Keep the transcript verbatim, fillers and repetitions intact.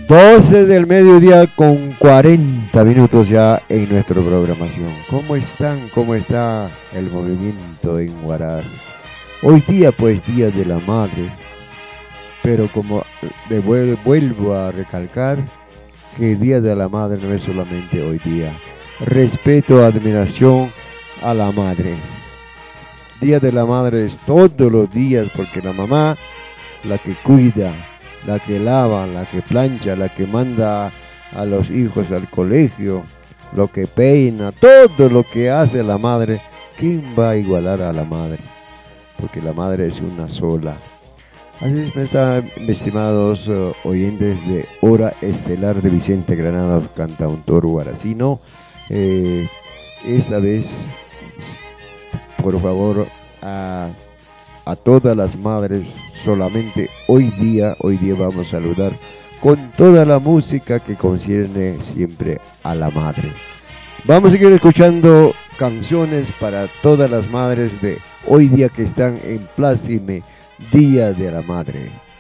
doce del mediodía con cuarenta minutos ya en nuestra programación. ¿Cómo están? ¿Cómo está el movimiento en Huaraz? Hoy día pues Día de la Madre, pero como devuelvo, vuelvo a recalcar que el Día de la Madre no es solamente hoy día. Respeto, admiración a la madre. Día de la Madre es todos los días porque la mamá, la que cuida, la que lava, la que plancha, la que manda a los hijos al colegio, lo que peina, todo lo que hace la madre, ¿quién va a igualar a la madre? Porque la madre es una sola. Así es, mis estimados uh, oyentes de Hora Estelar de Vicente Granados, cantautor huaracino. Eh, esta vez, por favor, a... a todas las madres, solamente hoy día, hoy día vamos a saludar con toda la música que concierne siempre a la madre. Vamos a seguir escuchando canciones para todas las madres de hoy día que están en plácime Día de la Madre.